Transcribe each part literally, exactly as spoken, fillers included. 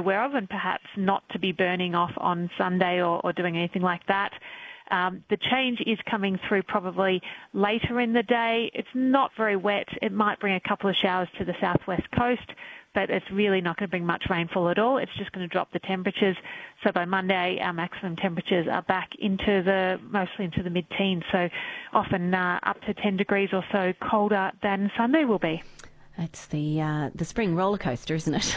aware of, and perhaps not to be burning off on Sunday or, or doing anything like that. Um, the change is coming through probably later in the day. It's not very wet. It might bring a couple of showers to the southwest coast, but it's really not going to bring much rainfall at all. It's just going to drop the temperatures. So by Monday, our maximum temperatures are back into the, mostly into the mid-teens, so often uh, up to ten degrees or so colder than Sunday will be. It's the uh, the spring roller coaster, isn't it?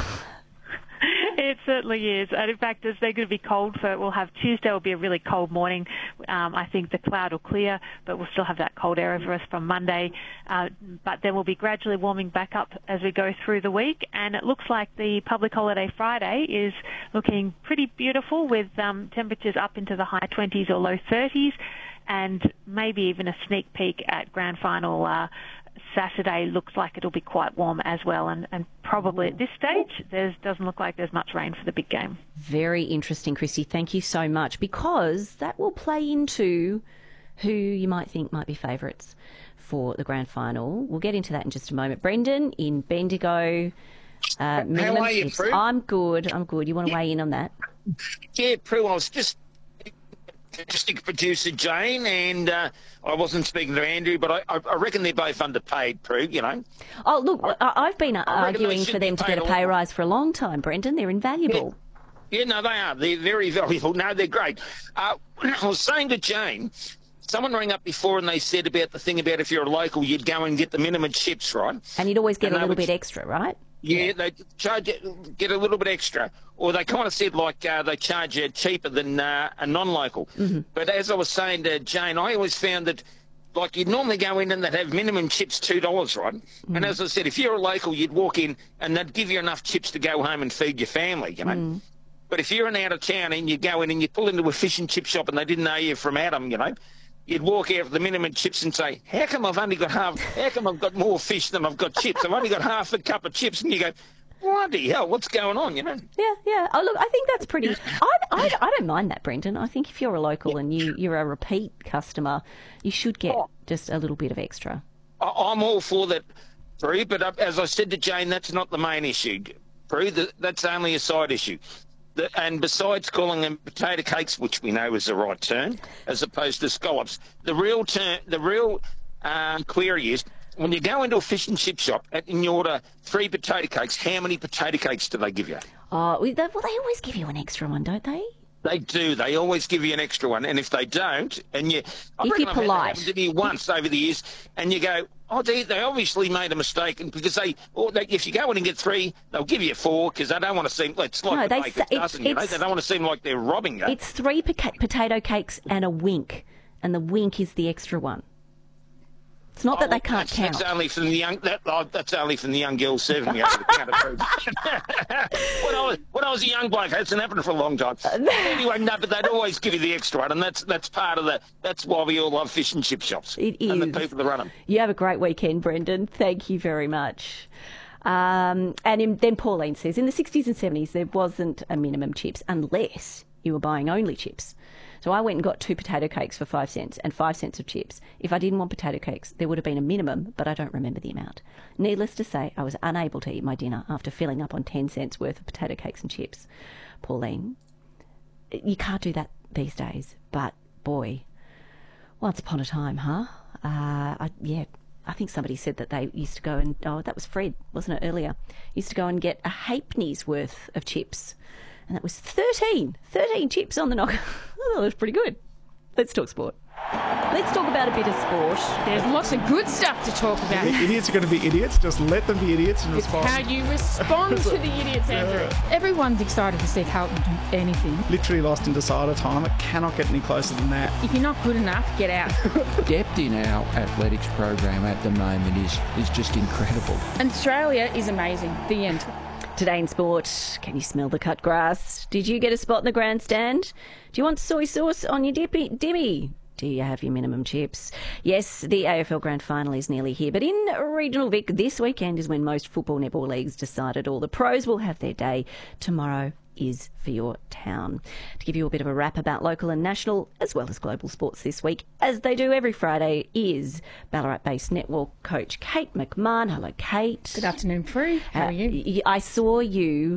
It certainly is. And in fact, as they're going to be cold, for we'll have Tuesday will be a really cold morning. Um, I think the cloud will clear, but we'll still have that cold air over us from Monday. Uh, but then we'll be gradually warming back up as we go through the week. And it looks like the public holiday Friday is looking pretty beautiful, with um, temperatures up into the high twenties or low thirties, and maybe even a sneak peek at grand final uh, Saturday. Looks like it'll be quite warm as well, and, and probably at this stage there doesn't look like there's much rain for the big game. Very interesting, Christy. Thank you so much, because that will play into who you might think might be favourites for the grand final. We'll get into that in just a moment. Brendan in Bendigo. Uh, How are you, Prue? I'm good. I'm good. You want to yeah. weigh in on that? Yeah, Prue, I was just fantastic producer Jane, and uh, I wasn't speaking to Andrew, but I, I reckon they're both underpaid, Prue, you know. Oh, look, I, I've been I arguing for them to get a pay rise for a long time, Brendan. They're invaluable. Yeah, yeah no, they are. They're very valuable. No, they're great. Uh, I was saying to Jane, someone rang up before and they said about the thing about if you're a local, you'd go and get the minimum chips, right? And you'd always get and a little would, bit extra, right? Yeah, yeah, they charge it, get a little bit extra. Or they kind of said like uh, they charge you cheaper than uh, a non-local. Mm-hmm. But as I was saying to Jane, I always found that like you'd normally go in and they'd have minimum chips two dollars, right? Mm-hmm. And as I said, if you're a local, you'd walk in and they'd give you enough chips to go home and feed your family, you know. Mm. But if you're an out of town and you go in and you pull into a fish and chip shop and they didn't know you from Adam, you know, you'd walk out with the minimum chips and say, how come I've only got half, how come I've got more fish than I've got chips? I've only got half a cup of chips. And you go, bloody hell, what's going on, you know? Yeah, yeah. Oh, look, I think that's pretty... I, I, I don't mind that, Brendan. I think if you're a local yeah. and you, you're a repeat customer, you should get oh. just a little bit of extra. I'm all for that, Prue, but as I said to Jane, that's not the main issue, Prue. That's only a side issue. The, and besides calling them potato cakes, which we know is the right term, as opposed to scallops, the real term, the real um, query is, when you go into a fish and chip shop and you order three potato cakes, how many potato cakes do they give you? Oh, well, they always give you an extra one, don't they? They do. They always give you an extra one. And if they don't, and you... I if you're I've polite. Had that happen to me once over the years, and you go, oh, they, they obviously made a mistake, and because they, or they, if you go in and get three, they'll give you four, because they don't want to seem... It's like no, the they baker's say, dozen, you know? They don't want to seem like they're robbing you. It's three poca- potato cakes and a wink, and the wink is the extra one. It's not that oh, they can't that's, count. That's only from the young. That, oh, that's only from the young girls serving me over the counter. when I was when I was a young bloke, it hasn't happened for a long time. Anyway, no, but they'd always give you the extra one, and that's that's part of the. That's why we all love fish and chip shops. It is. And the people that run them. You have a great weekend, Brendan. Thank you very much. Um, and in, then Pauline says, in the sixties and seventies, there wasn't a minimum chips unless you were buying only chips. So I went and got two potato cakes for five cents and five cents of chips. If I didn't want potato cakes, there would have been a minimum, but I don't remember the amount. Needless to say, I was unable to eat my dinner after filling up on ten cents worth of potato cakes and chips. Pauline, you can't do that these days, but boy, once upon a time, huh? Uh, I, yeah, I think somebody said that they used to go and, oh, that was Fred, wasn't it, earlier? Used to go and get a halfpenny's worth of chips. And that was thirteen, thirteen chips on the knock. Oh, that was pretty good. Let's talk sport. Let's talk about a bit of sport. There's lots of good stuff to talk about. The idiots are going to be idiots. Just let them be idiots and it's respond. How you respond to the idiots, Andrew. Yeah. Everyone's excited to see Carlton do anything. Literally lost in decider time. It cannot get any closer than that. If you're not good enough, get out. Depth in our athletics program at the moment is, is just incredible. And Australia is amazing. The end. Today in sport, can you smell the cut grass? Did you get a spot in the grandstand? Do you want soy sauce on your dippy, dimmy? Do you have your minimum chips? Yes, the A F L Grand Final is nearly here, but in Regional Vic, this weekend is when most football netball leagues decided all the pros will have their day. Tomorrow is for your town. To give you a bit of a wrap about local and national, as well as global sports this week, as they do every Friday, is Ballarat-based netball coach Kate McMahon. Hello, Kate. Good afternoon, Prue. How uh, are you? I saw you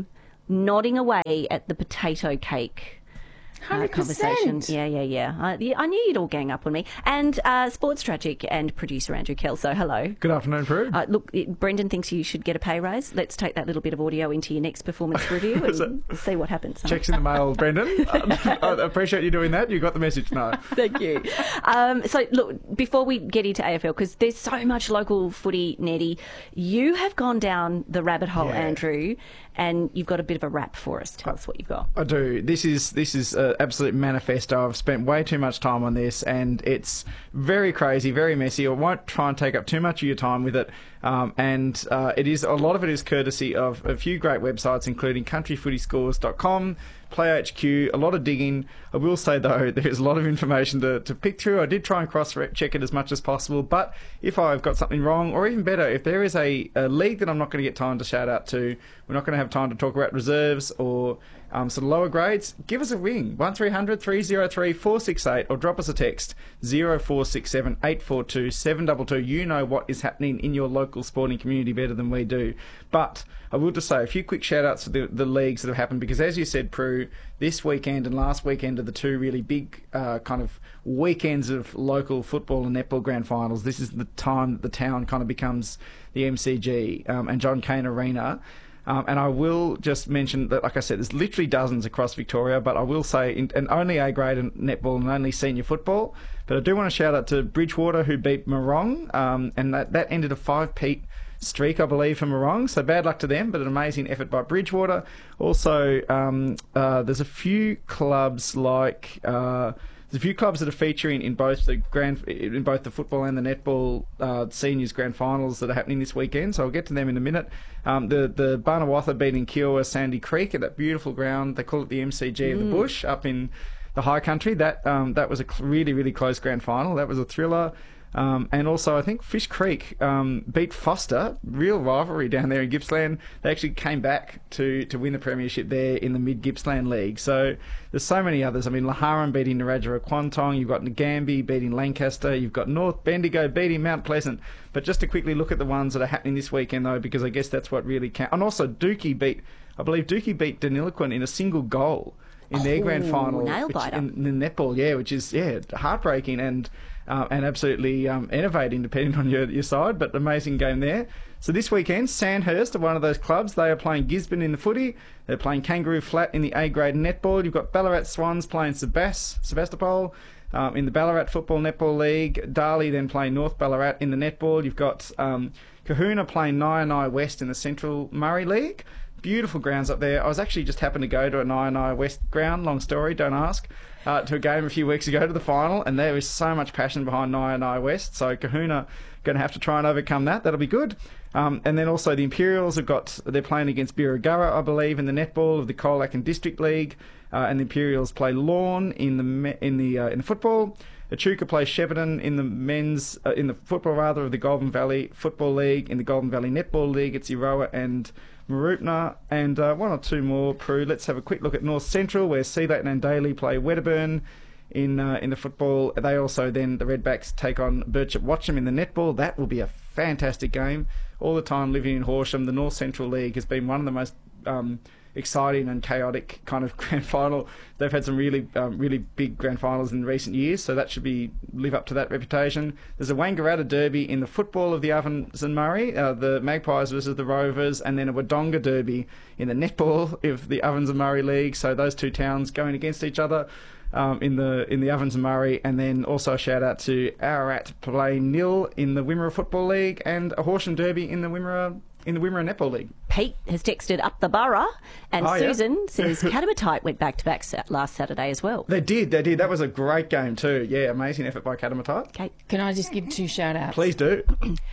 nodding away at the potato cake. Uh, one hundred percent. conversation. Yeah, yeah, yeah. I, yeah. I knew you'd all gang up on me. And uh, sports tragic and producer Andrew Kelso. Hello. Good afternoon, Prue. Uh, look, it, Brendan thinks you should get a pay rise. Let's take that little bit of audio into your next performance review and we'll see what happens. Checks in the mail, Brendan. I, I appreciate you doing that. You got the message, no. Thank you. Um, so, look, before we get into A F L, because there's so much local footy, Neddy, you have gone down the rabbit hole, Yeah. Andrew, and you've got a bit of a rap for us. Tell us what you've got. I do. This is this is an absolute manifesto. I've spent way too much time on this, and it's very crazy, very messy. I won't try and take up too much of your time with it. Um, and uh, it is a lot of it is courtesy of a few great websites, including country footy scores dot com, Play H Q, a lot of digging. I will say, though, there's a lot of information to, to pick through. I did try and cross-check it as much as possible, but if I've got something wrong, or even better, if there is a, a league that I'm not going to get time to shout out to, we're not going to have time to talk about reserves or um, sort of lower grades, give us a ring, one three hundred three oh three four six eight, or drop us a text, zero four six seven eight four two seven two two. You know what is happening in your local sporting community better than we do. But I will just say a few quick shout-outs to the, the leagues that have happened, because as you said, Prue, this weekend and last weekend are the two really big uh, kind of weekends of local football and netball grand finals. This is the time that the town kind of becomes the M C G um, and John Cain Arena. Um, and I will just mention that, like I said, there's literally dozens across Victoria, but I will say, in, and only A-grade and netball and only senior football. But I do want to shout out to Bridgewater, who beat Morong, um, and that, that ended a five-peat streak, I believe, for Morong. So bad luck to them, but an amazing effort by Bridgewater. Also, um, uh, there's a few clubs like... Uh, There's a few clubs that are featuring in both the grand, in both the football and the netball uh, seniors grand finals that are happening this weekend. So I'll get to them in a minute. Um, the the Barnawatha beating Kiowa Sandy Creek at that beautiful ground. They call it the M C G of the Bush up in the high country. That um, that was a really really close grand final. That was a thriller. Um, and also, I think Fish Creek um, beat Foster. Real rivalry down there in Gippsland. They actually came back to, to win the premiership there in the Mid-Gippsland League. So there's so many others. I mean, Laharan beating Narrabri Quantong. You've got Ngambie beating Lancaster. You've got North Bendigo beating Mount Pleasant. But just to quickly look at the ones that are happening this weekend, though, because I guess that's what really counts. And also, Dookie beat, I believe Dookie beat Deniliquin in a single goal in their Oh, grand final. nail which, biter. in, in the netball, yeah, which is, yeah, heartbreaking and... Uh, and absolutely um, innovating, depending on your, your side, but amazing game there. So this weekend, Sandhurst are one of those clubs. They are playing Gisborne in the footy. They're playing Kangaroo Flat in the A-grade netball. You've got Ballarat Swans playing Sebas- Sebastopol um, in the Ballarat Football Netball League. Darley then playing North Ballarat in the netball. You've got um, Kahuna playing Nyai West in the Central Murray League. Beautiful grounds up there. I was actually just happened to go to a Nyai West ground, long story, don't ask, uh, to a game a few weeks ago to the final, and there is so much passion behind Nyai West, so Kahuna going to have to try and overcome that. That'll be good. Um, and then also the Imperials have got, they're playing against Birregurra, I believe, in the netball of the Colac District League, uh, and the Imperials play Lorne in the me- in the uh, in the football. Echuca plays Shepparton in the men's uh, in the football rather of the Golden Valley Football League. In the Golden Valley Netball League, it's Euroa and Mooroopna, and uh, one or two more, Prue. Let's have a quick look at North Central, where Sea Leighton and Daly play Wedderburn in uh, in the football. They also then, the Redbacks, take on Birchip Watcham in the netball. That will be a fantastic game. All the time living in Horsham, the North Central League has been one of the most um, exciting and chaotic kind of grand final. They've had some really um, really big grand finals in recent years, so that should be live up to that reputation. There's a Wangaratta Derby in the football of the Ovens and Murray, uh, the Magpies versus the Rovers, and then a Wodonga Derby in the netball of the Ovens and Murray League, so those two towns going against each other um, in the in the Ovens and Murray. And then also a shout out to Ararat playing nil in the Wimmera Football League, and a Horsham Derby in the Wimmera in the Wimmera Netball League. Pete has texted up the borough, and Oh, yeah. Susan says Catamatite went back-to-back sa- last Saturday as well. They did, they did. That was a great game too. Yeah, amazing effort by Catamatite. Kate? Can I just give two shout-outs? Please do.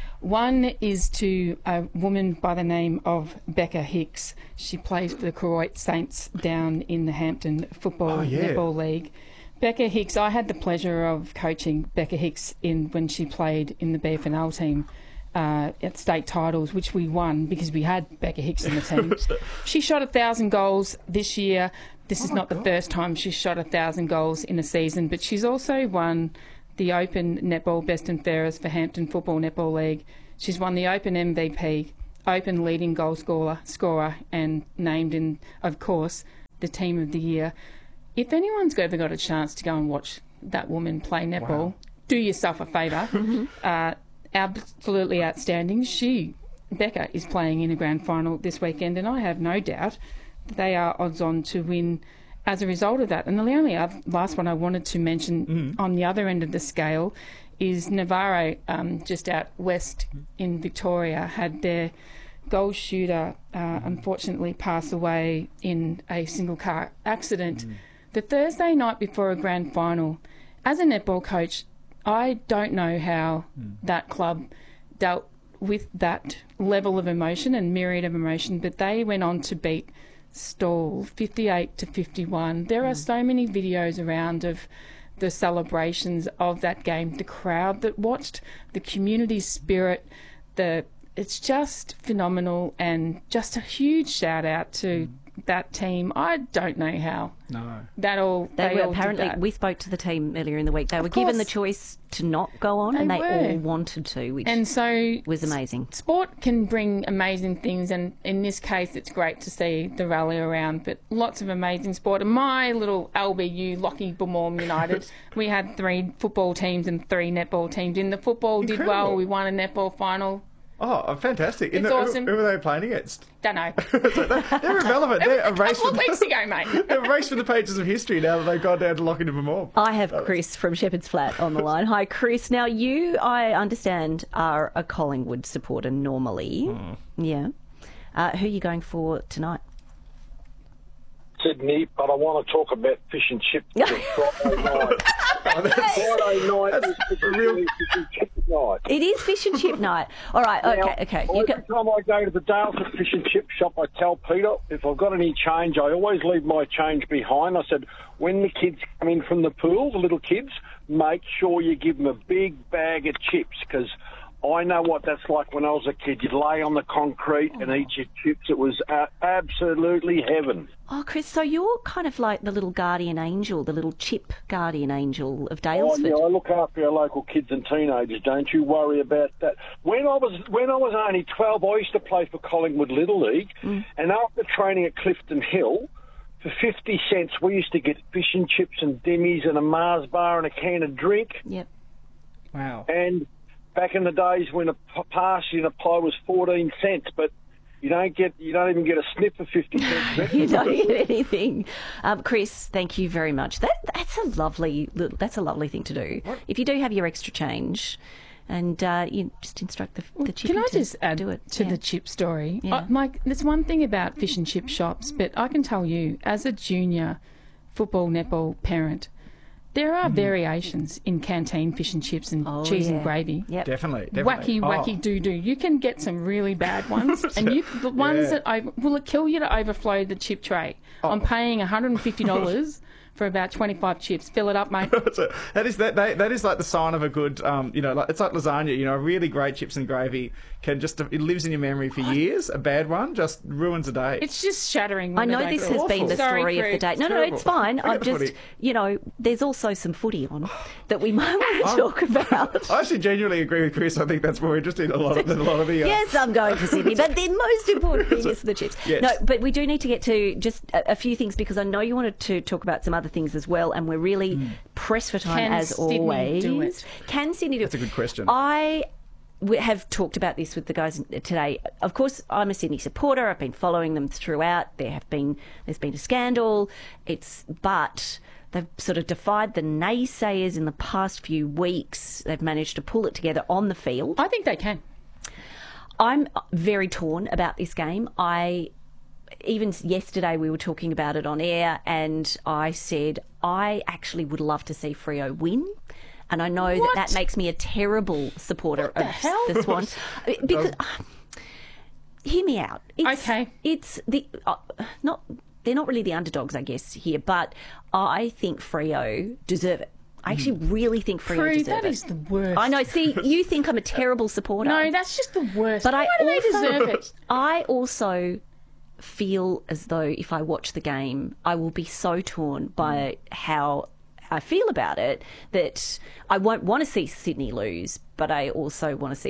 One is to a woman by the name of Becca Hicks. She plays for the Croydon Saints down in the Hampton Football Oh, yeah. Netball League. Becca Hicks, I had the pleasure of coaching Becca Hicks in when she played in the B F N L team uh, at state titles, which we won because we had Becca Hicks in the team. She shot a thousand goals this year. This is Oh my not the God. first time she's shot a thousand goals in a season, but she's also won the Open Netball Best and Fairest for Hampton Football Netball League. She's won the Open M V P Open leading goal scorer, scorer and named in, of course, the Team of the Year. If anyone's ever got a chance to go and watch that woman play netball, wow. do yourself a favour. uh, absolutely outstanding. She, Becca, is playing in a grand final this weekend, and I have no doubt that they are odds on to win as a result of that. And the only other, last one I wanted to mention mm. on the other end of the scale is Navarro, um, just out west in Victoria, had their goal shooter uh, unfortunately pass away in a single car accident mm. the Thursday night before a grand final. As a netball coach, I don't know how mm. that club dealt with that level of emotion and myriad of emotion, but they went on to beat Stall fifty-eight to fifty-one. There mm. are so many videos around of the celebrations of that game, the crowd that watched, the community spirit, the it's just phenomenal, and just a huge shout out to mm. that team. I don't know how. No. That all they, they were all apparently did that. We spoke to the team earlier in the week. They of were course. given the choice to not go on, they and they were. all wanted to, which and so was amazing. Sport can bring amazing things, and in this case it's great to see the rally around, but lots of amazing sport. And my little L B U, Lockie Bumorm United, we had three football teams and three netball teams. In the football Incredible. did well. We won a netball final. Oh, fantastic. It's the, awesome. Who, who were they playing against? Don't know. They're irrelevant. They're a race couple for of weeks ago, mate. They're a race for the pages of history now that they've gone down to Lockingham Moor. I have Chris from Shepherd's Flat on the line. Hi, Chris. Now, you, I understand, are a Collingwood supporter normally. Mm. Yeah. Uh, who are you going for tonight? Sydney, but I want to talk about fish and chips Friday night. Friday night is fish and real... chip night. It is fish and chip night. All right, now, okay, okay. You every go... time I go to the Dalesford fish and chip shop, I tell Peter, if I've got any change, I always leave my change behind. I said, when the kids come in from the pool, the little kids, make sure you give them a big bag of chips, because I know what that's like when I was a kid. You'd lay on the concrete and eat your chips. It was uh, absolutely heaven. Oh, Chris, so you're kind of like the little guardian angel, the little chip guardian angel of Dalesford. Oh, yeah, I look after our local kids and teenagers. Don't you worry about that. When I was when I was only twelve, I used to play for Collingwood Little League, mm. and after training at Clifton Hill, for fifty cents, we used to get fish and chips and dimmies and a Mars bar and a can of drink. Yep. Wow. And back in the days when a pass in a pie was fourteen cents, but you don't get, you don't even get a sniff for fifty cents. You don't get anything. Um, Chris, thank you very much. That that's a lovely, that's a lovely thing to do. What? If you do have your extra change, and uh, you just instruct the, the chippy Can I to just add do it to yeah. the chip story? Yeah. I, Mike, there's one thing about fish and chip shops, but I can tell you, as a junior football netball parent, there are mm. variations in canteen fish and chips and oh, cheese yeah. and gravy. Yep. Definitely, definitely. Wacky, oh. wacky doo-doo. You can get some really bad ones, and you the ones yeah. that over, will it kill you to overflow the chip tray? Oh. I'm paying one hundred fifty dollars for about twenty-five chips. Fill it up, mate. So that is that, that that is like the sign of a good, um, you know, like, it's like lasagna. You know, really great chips and gravy can just it lives in your memory for years. A bad one just ruins a day. It's just shattering. I know this has awful. been the Sorry, story Chris. of the day. No, no, Terrible. it's fine. Forget I'm the just, footy. you know, there's also some footy on that we might want to talk about. I actually genuinely agree with Chris. I think that's more interesting than a lot of, than a lot of the. Uh... Yes, I'm going for Sydney, but the most important thing is the chips. Yes. No, but we do need to get to just a, a few things, because I know you wanted to talk about some other things as well, and we're really mm. pressed for time Can as Sydney always. do it? Can Sydney do it? That's a good question. I we have talked about this with the guys today. Of course, I'm a Sydney supporter. I've been following them throughout. There have been there's been a scandal. It's but they've sort of defied the naysayers in the past few weeks. They've managed to pull it together on the field. I think they can. I'm very torn about this game. I even yesterday we were talking about it on air, and I said I actually would love to see Freo win. And I know What? that that makes me a terrible supporter What the of hell? the Swans. Because, uh, hear me out. It's, Okay. It's the, uh, not, they're not really the underdogs, I guess, here, but I think Freo deserve it. I actually really think Freo Prue, deserve that it. is the worst. I know. See, you think I'm a terrible supporter. No, that's just the worst. But Why I do they also, deserve it? I also feel as though if I watch the game, I will be so torn by how I feel about it that I won't want to see Sydney lose, but I also want to see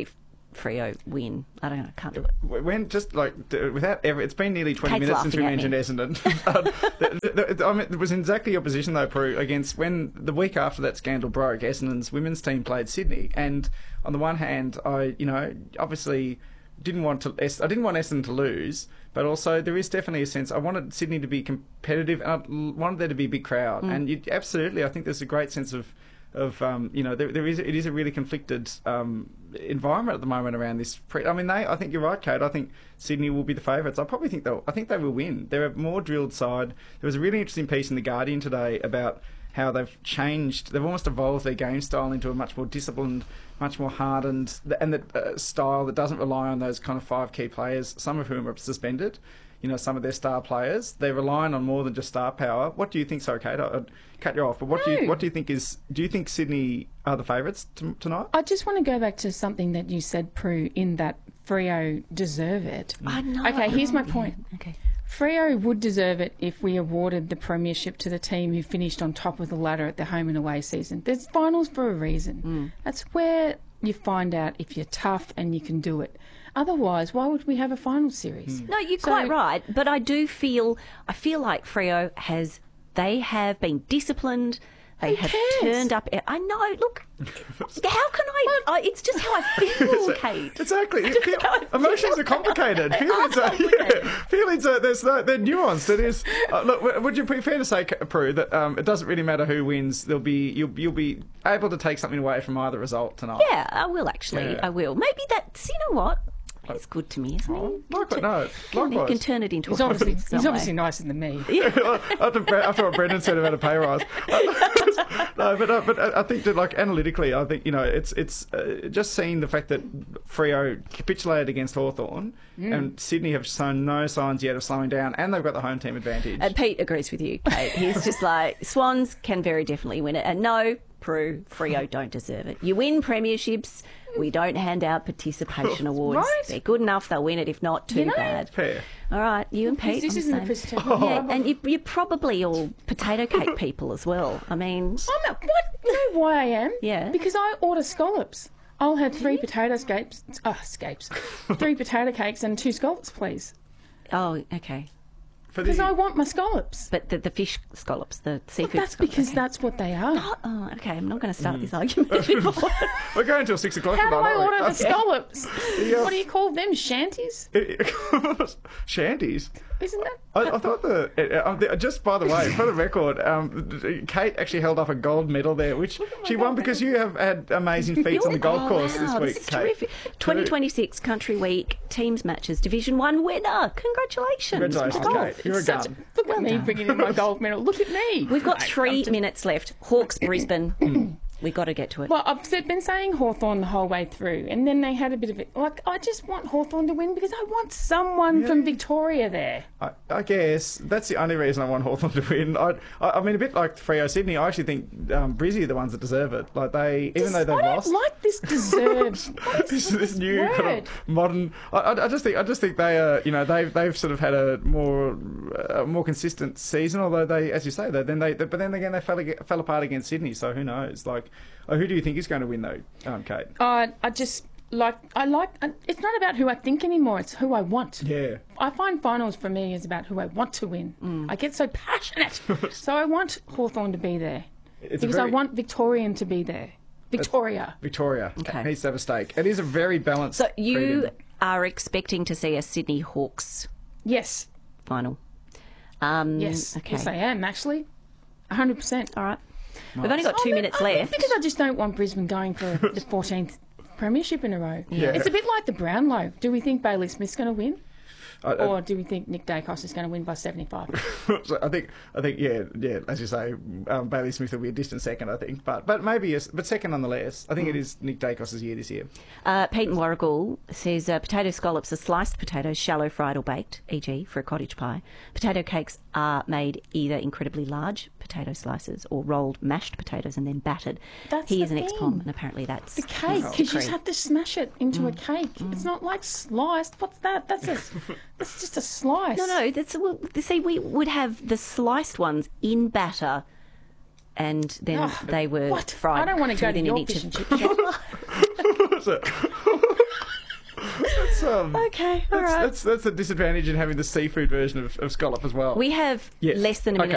Freo win. I don't know. I can't do it. When just like d- without ever, it's been nearly twenty Kate's minutes since we laughing at mentioned Essendon. Uh, the- the- the- I mean, it was in exactly your position though, Prue, against when the week after that scandal broke, Essendon's women's team played Sydney, and on the one hand, I you know obviously didn't want to Es- I didn't want Essendon to lose, but also there is definitely a sense I wanted Sydney to be competitive, and I l- wanted there to be a big crowd, Mm. and you, absolutely, I think there's a great sense of. Of um, you know, there, there is it is a really conflicted um, environment at the moment around this. Pre- I mean, they. I think you're right, Kate. I think Sydney will be the favourites. I probably think they'll. I think they will win. They're a more drilled side. There was a really interesting piece in the Guardian today about how they've changed. They've almost evolved their game style into a much more disciplined, much more hardened, and the uh, style that doesn't rely on those kind of five key players. Some of whom are suspended. You know, some of their star players. They're relying on more than just star power. What do you think? Sorry, Kate, I'd cut you off. But what do you No. what do you think is? Do you think Sydney are the favourites t- tonight? I just want to go back to something that you said, Prue, in that Freo deserve it. I know. Okay, here's my point. Okay. Freo would deserve it if we awarded the premiership to the team who finished on top of the ladder at the home and away season. There's finals for a reason. Mm. That's where you find out if you're tough and you can do it. Otherwise, why would we have a final series? No, you're So- quite right. But I do feel, I feel like Freo has, they have been disciplined. They Who have cares? turned up. I know. Look, how can I? I it's just how I feel, Kate. Exactly. Just Feel- how I feel. emotions are complicated. They Feelings are are, complicated. yeah, feelings are there's no, they're nuanced. It is. Uh, look, w- would you be fair to say, Prue, that um, it doesn't really matter who wins? There'll be you'll you'll be able to take something away from either result tonight. Yeah, I will actually. Yeah. I will. Maybe that's, you know what? He's good to me, isn't he? Oh, likewise, no, Can, he likewise. can turn it into He's a obviously, positive he's some obviously way. nicer than me. after, Bre- after what Brendan said about a pay rise. no, but uh, but I think that like analytically, I think you know it's it's uh, just seeing the fact that Freo capitulated against Hawthorn and Sydney have shown no signs yet of slowing down, and they've got the home team advantage. And Pete agrees with you, Kate. He's just like, Swans can very definitely win it. And no, Prue, Freo don't deserve it. You win premierships, we don't hand out participation awards. Right. They're good enough, they'll win it. If not, too You know- bad. Fair. All right, you and Pete. This on isn't the a same. prestige. Yeah, and you, you're probably all potato cake people as well. I mean, I'm a, what? You know why I am? Yeah. Because I order scallops. I'll have three potato scapes. Ah, scapes. Three potato cakes and two scallops, please. oh, okay. For Because the, I want my scallops. But the, the fish scallops, the seafood That's scallops. because okay. that's what they are. Oh, okay. I'm not going to Mm. start this argument anymore. we're going until six o'clock. How do tonight, I aren't we? order the scallops? Yeah. What do you call them? Shanties? Shanties. Isn't that? I, I thought the uh, uh, just by the way, for the record, um, Kate actually held up a gold medal there, which she won because you have had amazing feats on the golf Oh, course wow, this week, This is Kate. terrific. twenty twenty-six Country Week Teams Matches Division One winner. Congratulations. Congratulations, Wow. Kate. You're a Such gun. Look at me bringing in my gold medal. Look at me. We've got Mate, three I'm just- minutes left. Hawks, Brisbane. We've got to get to it. Well, I've said- been saying Hawthorn the whole way through, and then they had a bit of it. Like, I just want Hawthorn to win because I want someone from Victoria there. I, I guess that's the only reason I want Hawthorn to win. I, I, I mean, a bit like Freo Sydney, I actually think um, Brizzy are the ones that deserve it. Like they, even though they've I don't lost. like this deserves. What is this, this this new kind word? of modern. I, I I just think I just think they are. You know, they've they've sort of had a more a more consistent season. Although they, as you say, they then they but then again they fell ag- fell apart against Sydney. So who knows? Like, oh, who do you think is going to win though, um, Kate? I, I just like, I like, it's not about who I think anymore, it's who I want. Yeah. I find finals for me is about who I want to win. I get so passionate. So I want Hawthorn to be there. It's a because very- I want Victorian to be there. Victoria. Victoria Okay. needs to have a stake. It is a very balanced. So you prelim. are expecting to see a Sydney Hawks Yes. final. Um, Yes. Okay. Yes, I am, actually. one hundred percent. All right. We've only got two Oh, minutes I- left. Because I just don't want Brisbane going for the fourteenth premiership in a row. Yeah. It's a bit like the Brownlow. Do we think Bailey Smith's going to win? I, I- Or do we think Nick Dacos is going to win by seventy-five? so I think, I think, yeah, yeah. As you say, um, Bailey Smith will be a distant second. I think, but but maybe, yes, but second nonetheless. I think it is Nick Dacos' year this year. Uh, Peyton Warrigal says uh, potato scallops are sliced potatoes, shallow fried or baked, for example for a cottage pie. Potato cakes are made either incredibly large potato slices or rolled mashed potatoes and then battered. That's he the is an thing. ex-com and apparently that's The cake, his because you decree. just have to smash it into a cake. It's not like sliced. What's that? That's a, that's just a slice. No, no, that's well, see, we would have the sliced ones in batter, and then Ugh, they were what? fried. I don't want to go to within your each fish of- and chip shop. So- That's um. Okay, all that's, right. That's that's a disadvantage in having the seafood version of, of scallop as well. We have Yes. less than a minute